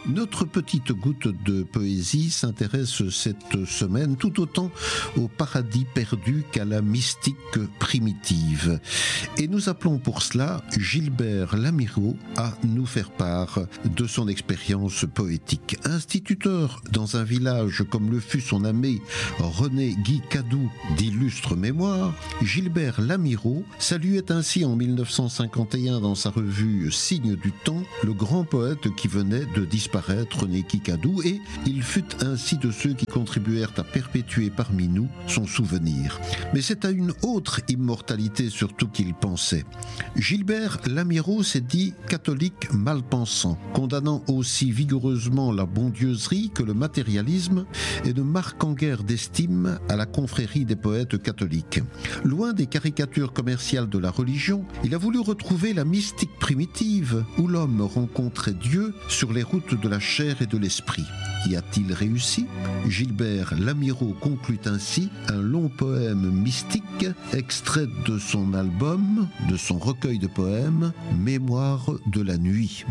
Notre petite goutte de poésie s'intéresse cette semaine tout autant au paradis perdu qu'à la mystique primitive. Et nous appelons pour cela Gilbert Lamirault à nous faire part de son expérience poétique. Instituteur dans un village comme le fut son ami René Guy Cadou d'illustre mémoire, Gilbert Lamirault saluait ainsi en 1951 dans sa revue Signes du temps le grand poète qui venait de disparaître, René Guy Cadou, et il fut ainsi de ceux qui contribuèrent à perpétuer parmi nous son souvenir. Mais c'est à une autre immortalité surtout qu'il pensait. Gilbert Lamirault s'est dit catholique mal pensant, condamnant aussi vigoureusement la bondieuserie que le matérialisme et ne marquant guère d'estime à la confrérie des poètes catholiques. Loin des caricatures commerciales de la religion, il a voulu retrouver la mystique primitive où l'homme rencontrait Dieu sur les routes de la chair et de l'esprit. Y a-t-il réussi ? Gilbert Lamirault conclut ainsi un long poème mystique, extrait de son album, de son recueil de poèmes, Mémoire de la nuit.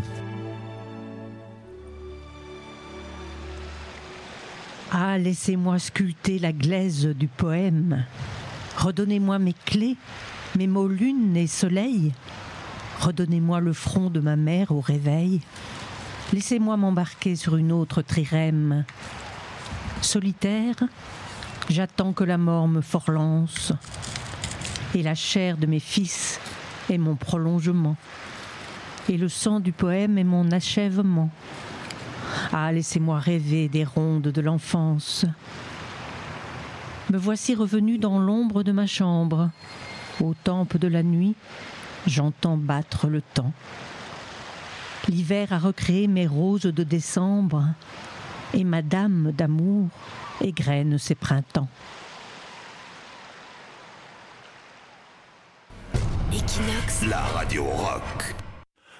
Ah, laissez-moi sculpter la glaise du poème. Redonnez-moi mes clés, mes mots lune et soleil. Redonnez-moi le front de ma mère au réveil. Laissez-moi m'embarquer sur une autre trirème. Solitaire, j'attends que la mort me forlance. Et la chair de mes fils est mon prolongement. Et le sang du poème est mon achèvement. Ah, laissez-moi rêver des rondes de l'enfance. Me voici revenu dans l'ombre de ma chambre. Aux tempes de la nuit, j'entends battre le temps. L'hiver a recréé mes roses de décembre et ma dame d'amour égrène ses printemps. Equinox, la radio rock.